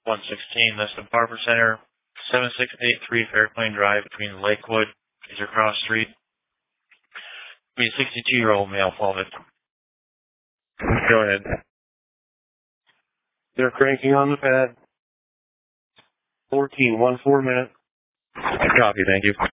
116, that's the Barber Center, 7683 Fairplain Drive between Lakewood, Fraser Cross Street. Be a 62-year-old male fall victim. Go ahead. They're cranking on the pad. 14 minutes. Copy, thank you.